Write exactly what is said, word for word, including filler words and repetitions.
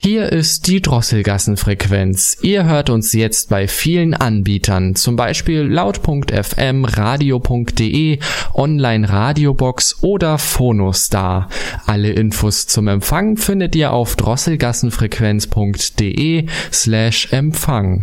Hier ist die Drosselgassenfrequenz. Ihr hört uns jetzt bei vielen Anbietern, zum Beispiel laut Punkt f m, radio Punkt de, Online-Radiobox oder Phonostar. Alle Infos zum Empfang findet ihr auf drosselgassenfrequenz Punkt de slash Empfang.